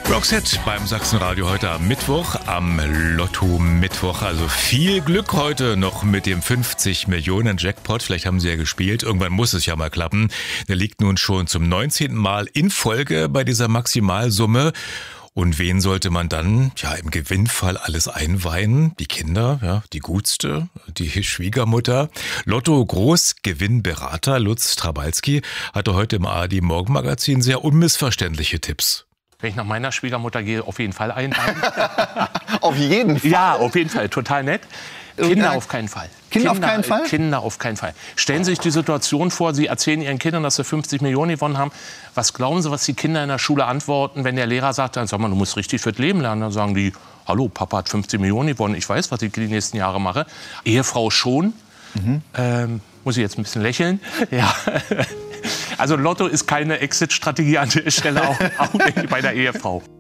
Roxette beim Sachsenradio heute am Mittwoch, am Lotto-Mittwoch. Also viel Glück heute noch mit dem 50 Millionen Jackpot. Vielleicht haben Sie ja gespielt. Irgendwann muss es ja mal klappen. Der liegt nun schon zum 19. Mal in Folge bei dieser Maximalsumme. Und wen sollte man dann im Gewinnfall alles einweihen? Die Kinder, die Gutste, die Schwiegermutter. Lotto-Großgewinnberater Lutz Strabalski hatte heute im ARD Morgenmagazin sehr unmissverständliche Tipps. Wenn ich nach meiner Schwiegermutter gehe, auf jeden Fall einladen. Auf jeden Fall? Ja, auf jeden Fall. Total nett. Kinder auf keinen Fall. Kinder auf keinen Fall? Kinder auf keinen Fall. Stellen Sie sich die Situation vor, Sie erzählen Ihren Kindern, dass sie 50 Millionen gewonnen haben. Was glauben Sie, was die Kinder in der Schule antworten, wenn der Lehrer sagt, dann sag mal, du musst richtig fürs Leben lernen. Dann sagen die, hallo, Papa hat 50 Millionen gewonnen, ich weiß, was ich die nächsten Jahre mache. Ehefrau schon. Muss ich jetzt ein bisschen lächeln? Ja. Also Lotto ist keine Exit-Strategie an der Stelle, auch nicht bei der Ehefrau.